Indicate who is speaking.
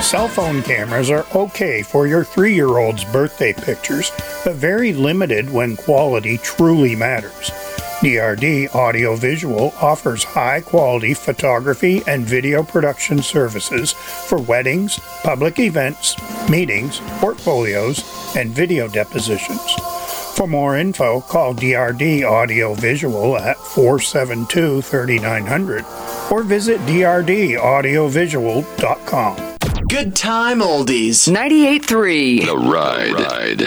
Speaker 1: Cell phone cameras are okay for your 3-year-old's birthday pictures, but very limited when quality truly matters. DRD Audiovisual offers high-quality photography and video production services for weddings, public events, meetings, portfolios, and video depositions. For more info, call DRD Audiovisual at 472-3900 or visit drdaudiovisual.com.
Speaker 2: Good time oldies.
Speaker 3: 98.3
Speaker 4: The Ride.